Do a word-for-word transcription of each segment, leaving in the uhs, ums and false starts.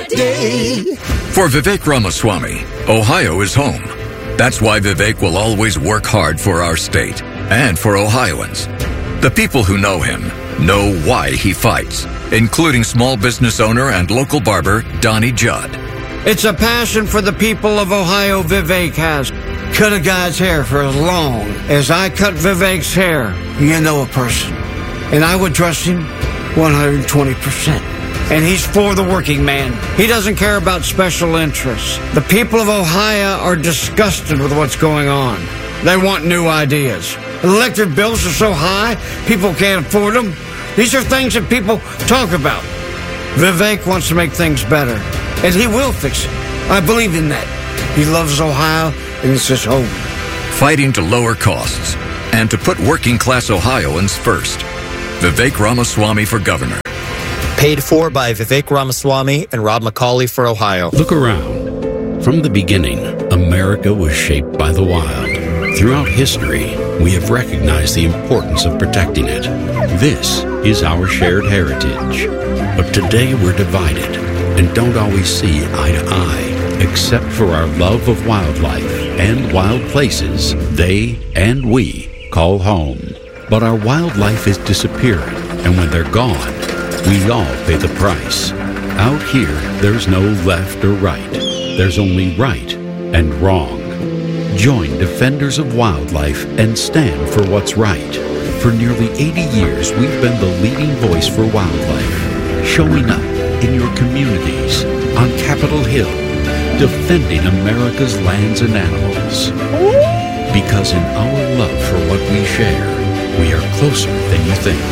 a day. For Vivek Ramaswamy, Ohio is home. That's why Vivek will always work hard for our state and for Ohioans. The people who know him know why he fights, including small business owner and local barber Donnie Judd. It's a passion for the people of Ohio Vivek has. Cut a guy's hair for as long as I cut Vivek's hair. You know a person. And I would trust him one hundred twenty percent. And he's for the working man. He doesn't care about special interests. The people of Ohio are disgusted with what's going on. They want new ideas. Electric bills are so high, people can't afford them. These are things that people talk about. Vivek wants to make things better, and he will fix it. I believe in that. He loves Ohio, and it's his home. Fighting to lower costs and to put working-class Ohioans first. Vivek Ramaswamy for governor. Paid for by Vivek Ramaswamy and Rob McCauley for Ohio. Look around. From the beginning, America was shaped by the wild. Throughout history, we have recognized the importance of protecting it. This is our shared heritage. But today we're divided and don't always see eye to eye, except for our love of wildlife and wild places they and we call home. But our wildlife is disappearing, and when they're gone, we all pay the price. Out here, there's no left or right. There's only right and wrong. Join Defenders of Wildlife and stand for what's right. For nearly eighty years, we've been the leading voice for wildlife, showing up in your communities, on Capitol Hill, defending America's lands and animals. Because in our love for what we share, we are closer than you think.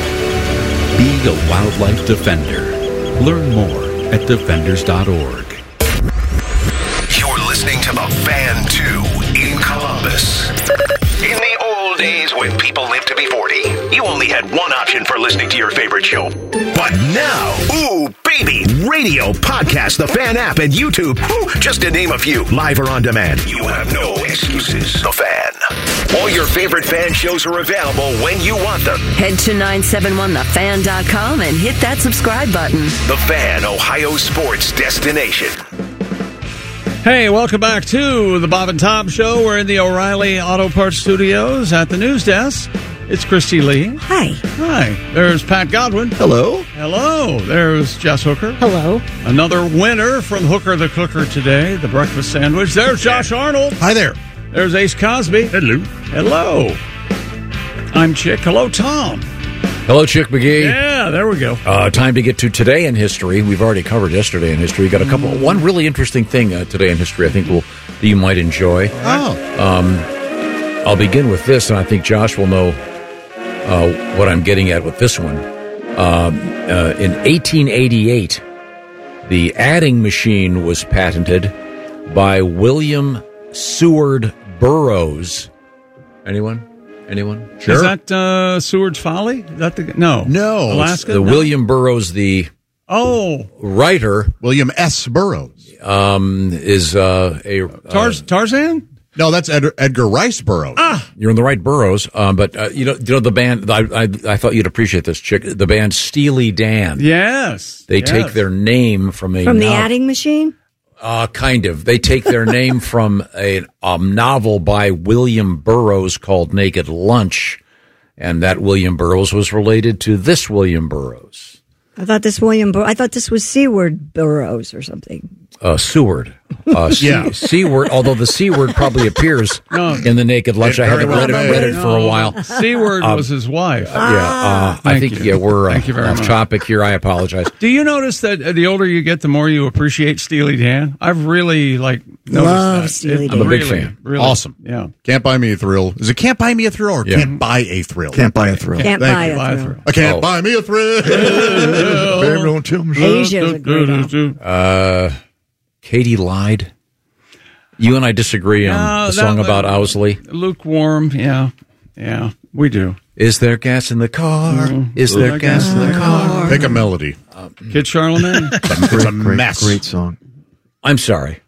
Be a wildlife defender. Learn more at defenders dot org. You're listening to The Fan two in Columbus. In the old days when people lived to be forty, you only had one option for listening to your favorite show. But now, ooh, baby, radio, podcast, The Fan app, and YouTube, ooh, just to name a few, live or on demand. You have no excuses. The Fan. All your favorite Fan shows are available when you want them. Head to nine seven one the fan dot com and hit that subscribe button. The Fan, Ohio sports destination. Hey, welcome back to the Bob and Tom Show. We're in the O'Reilly Auto Parts Studios at the news desk. It's Christy Lee. Hi. Hi. There's Pat Godwin. Hello. Hello. There's Jess Hooker. Hello. Another winner from Hooker the Cooker today, the breakfast sandwich. There's Josh Arnold. Hi there. There's Ace Cosby. Hello. Hello. I'm Chick. Hello, Tom. Hello, Chick McGee. Yeah, there we go. Uh, time to get to Today in History. We've already covered yesterday in history. Got a couple. Mm. One really interesting thing uh, today in history. I think will that you might enjoy. Oh. Um, I'll begin with this, and I think Josh will know uh, what I'm getting at with this one. Um, uh, in eighteen eighty-eight, the adding machine was patented by William Seward Burroughs. Anyone? Anyone? Sure. Is that uh, Seward's Folly? Is that the no? No. Alaska? The no. William Burroughs, the oh writer. William S. Burroughs. Um, is uh, a... Tarz- uh, Tarzan? No, that's Ed- Edgar Rice Burroughs. Ah! You're in the right Burroughs. Um, but, uh, you know, you know the band, I, I, I thought you'd appreciate this, Chick. The band Steely Dan. Yes. They yes. take their name from a... From the no- adding machine? Uh, kind of. They take their name from a um, novel by William Burroughs called Naked Lunch, and that William Burroughs was related to this William Burroughs. I thought this William. Bur- I thought this was Seward Burroughs or something. Uh, Seward. Uh, C- yeah. C word, although the C word probably appears no. in the Naked Lunch. It I haven't well read it, may. read it for a while. C word um, was his wife. Uh, yeah, uh, I think you. yeah we're uh, Thank you very off much. topic here. I apologize. Do you notice that the older you get, the more you appreciate Steely Dan? I've really like noticed Love that. Steely It Dan. I'm a big really, fan. Really, Awesome. Yeah. Can't buy me a thrill. Is it Can't Buy Me a Thrill or Yeah. Can't Buy a Thrill? Can't buy a thrill. Can't Thank buy you. a Buy a thrill. thrill. I can't Oh. buy me a thrill. Baby, don't tell me so. Asia's a great album. Uh, Katie lied. You and I disagree on No, the that song was- about Owsley. Lukewarm. Yeah. Yeah. We do. Is there gas in the car? Mm. Is there gas in the car? Pick a melody. Kid Charlemagne. It's a mess. Great song. I'm sorry.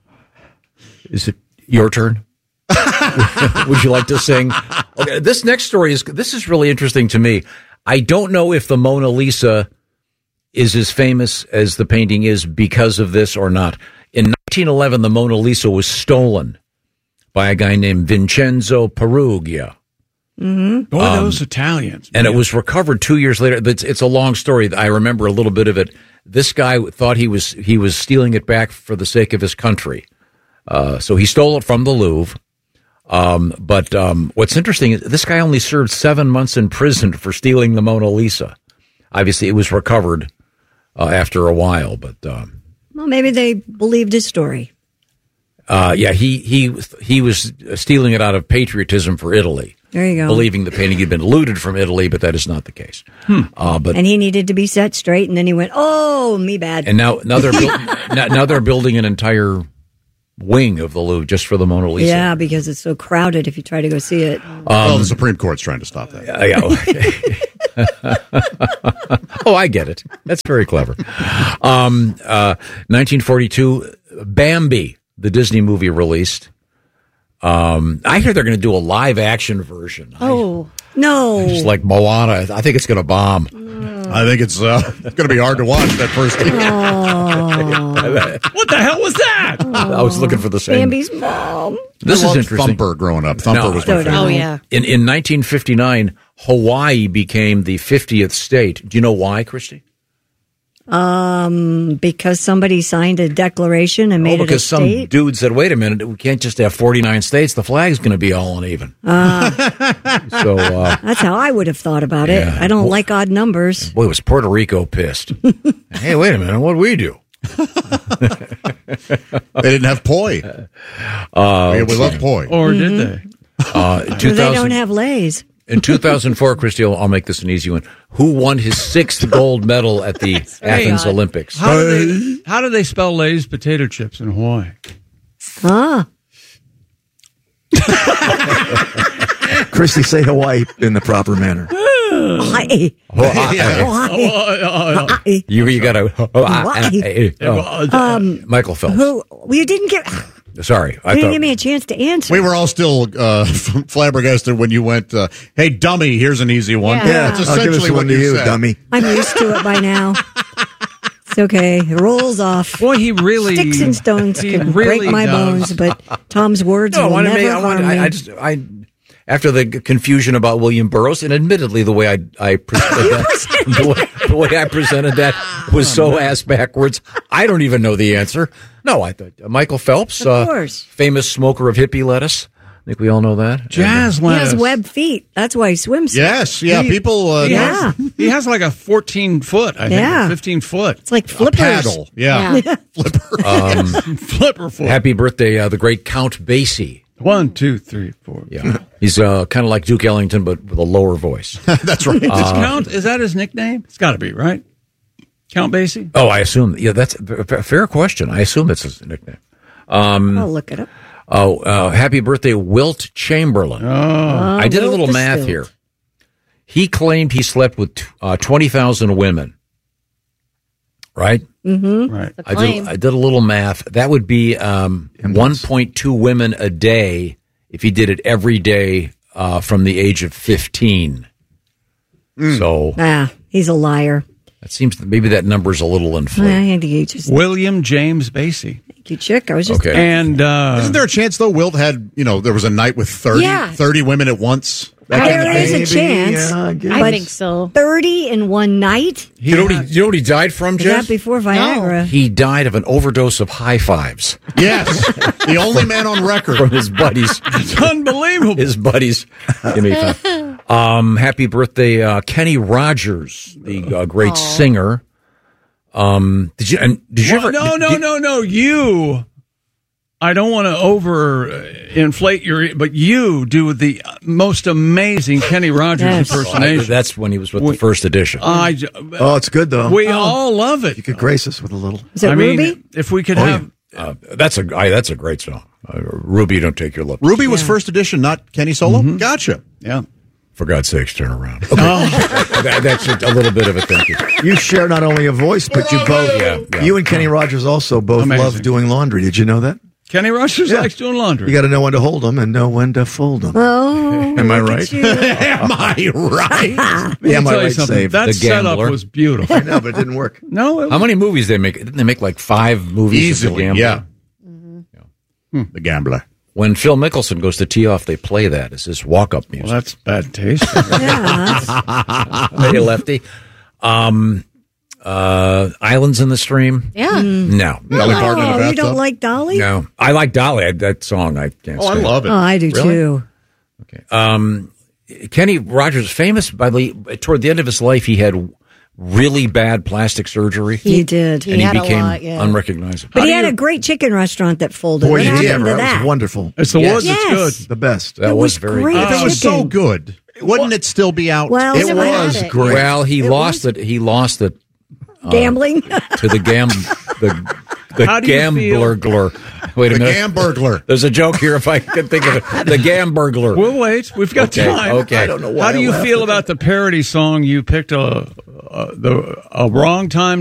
Is it your turn? Would you like to sing? Okay, this next story is this is really interesting to me. I don't know if the Mona Lisa is as famous as the painting is because of this or not. In nineteen eleven, the Mona Lisa was stolen by a guy named Vincenzo Perugia. Mm-hmm. Boy, Um, those Italians. And it was recovered two years later. But it's, it's a long story. I remember a little bit of it. This guy thought he was he was stealing it back for the sake of his country. Uh, so he stole it from the Louvre. Um, but um, what's interesting is this guy only served seven months in prison for stealing the Mona Lisa. Obviously, it was recovered uh, after a while. But um, Well, maybe they believed his story. uh, yeah, he he he was stealing it out of patriotism for Italy. There you go. Believing the painting had been looted from Italy, but that is not the case. Uh, but And he needed to be set straight, and then he went, oh, me bad. and now now they're build, now, now they're building an entire wing of the Louvre just for the Mona Lisa. Yeah, because it's so crowded if you try to go see it. well, the Supreme Court's trying to stop that. Uh, yeah, okay. Oh, I get it. That's very clever. Um, uh, nineteen forty-two, Bambi, the Disney movie released. Um, I hear they're going to do a live action version. Oh, no. Just like Moana. I think it's going to bomb. I think it's uh, going to be hard to watch that first game. What the hell was that? I was looking for the same. Bambi's mom. This I is loved interesting. Thumper growing up. Thumper No, was my I- favorite. Oh, yeah. In in nineteen fifty-nine, Hawaii became the fiftieth state. Do you know why, Christy? Um, because somebody signed a declaration and made oh, it a because some state. dude said, "Wait a minute, we can't just have forty-nine states. The flag's going to be all uneven." Ah, So, uh, that's how I would have thought about it. Yeah. I don't Well- like odd numbers. boy, was Puerto Rico pissed. Hey, wait a minute, what do we do? They didn't have poi. Uh, we, we love poi. Or did they? Uh, Or two they don't thousand have lays. in two thousand four, Christy, I'll, I'll make this an easy one. Who won his sixth gold medal at the Athens Olympics? How do they, how do they spell Lay's potato chips in Hawaii? Ah, Christy, say Hawaii in the proper manner. Hawaii. Hawaii. You you got to Hawaii. Um, Michael Phelps. Who? Well, you didn't give. Sorry, I You didn't thought give me a chance to answer. We were all still uh, flabbergasted when you went, uh, hey, dummy, here's an easy one. Yeah. Yeah, That's I'll give essentially this one what to you you, said. dummy. I'm used to it by now. It's okay. It rolls off. Boy, he really Sticks and stones he can really break my does. bones, but Tom's words No, I will wanted to never make, I, harm wanted, me. I, I just I after the confusion about William Burroughs, and admittedly the way I I presented that, the, way, the way I presented that was so ass backwards. I don't even know the answer. No, I thought uh, Michael Phelps, Of uh, course. famous smoker of hippie lettuce. I think we all know that. Jazz He has lettuce. web feet. That's why he swims. Yes, yeah, He- people. Uh, He Yeah. has, he has like a fourteen foot, I think, Yeah. or fifteen foot. It's like flippers. paddle. Yeah. Yeah. Flipper. Um, Flipper foot. happy birthday, uh, the great Count Basie. One, two, three, four. Yeah, he's uh, kind of like Duke Ellington, but with a lower voice. That's right. Does Count, is that his nickname? It's got to be, right? Count Basie? Oh, I assume. Yeah, that's a f- fair question. I assume it's his nickname. Um, I'll look it up. Oh, uh, happy birthday, Wilt Chamberlain. Oh. I did a Wilt little the math Stilt. here. He claimed he slept with uh, twenty thousand women. Right? Mm-hmm. Right. I did, I did a little math. That would be um, one point two women a day if he did it every day uh, from the age of fifteen. So Ah, he's a liar. that seems maybe that number's a little I inflated. think he just. William James Basie. Thank you, chick. I was just. Okay. And uh, Isn't there a chance, though, Wilt had, you know, there was a night with thirty, Yeah. thirty women at once? That kind of There thing? is a chance. yeah, good. but I think so. thirty in one night? You know, what he, you know what he died from, Is Jeff? that before Viagra? He died of an overdose of high fives Yes. The only man on record. from his buddies. it's unbelievable. His buddies. Give me five. Um, happy birthday, uh, Kenny Rogers, the uh, great singer. Um, did you? And did you Well, ever? no, did- no, did- no, no. You. I don't want to over uh, inflate your, but you do the most amazing Kenny Rogers Yes. Oh, I- impersonation. that's when he was with We- the first edition. I, j- Oh, it's good though. we all love it. You could grace us with a little. Is it I mean, Ruby? if we could Oh, have, uh, that's a I, that's a great song. Uh, Ruby, don't take your love. Ruby was first edition, not Kenny Solo? Gotcha. yeah. For God's sakes, turn around. Okay. that, that's just a little bit of a thank you. You share not only a voice, but you both. Yeah, yeah. You and Kenny Rogers also both Amazing. love doing laundry. Did you know that? Kenny Rogers Yeah. likes doing laundry. You got to know when to hold them and know when to fold them. Oh, Am I look right? at you. Am I right? Let me Yeah, am I tell you right, something. Save? That The setup Gambler. was beautiful. I know, but it didn't work. No, it How many movies they make? Didn't they make like five movies? of The Easily, Gambler? yeah. Hmm. The Gambler. When Phil Mickelson goes to tee off, they play that as his walk-up music. Well, that's bad taste. Yeah, that's- Hey, Lefty. Um, uh, Islands in the Stream? Yeah. No. Dolly Parton in the oh, you bathtub. don't like Dolly? No. I like Dolly. I, that song, I can't Oh, I stand. love it. Oh, I do Really? too. Okay. Um, Kenny Rogers, famous by the, toward the end of his life, he had really bad plastic surgery. He did. and he had a became lot, yeah. unrecognizable. But How he do had you- a great chicken restaurant that folded. Boy, what you happened did. to That that? was wonderful. It's the Yes. woods. Yes. It's good. The best. That It was was very great. good. If it was chicken. so good, wouldn't it still be out? Well, It never had was it. great. Well, he It lost was- it. He lost it Gambling? to the gam the the How do you gambler. Wait a The minute. Gamburglar. There's a joke here if I can think of it. The Gamburglar. We'll wait. We've got Okay, time. okay. I don't know why How do I you laughed feel at about the parody song you picked a, a the a wrong time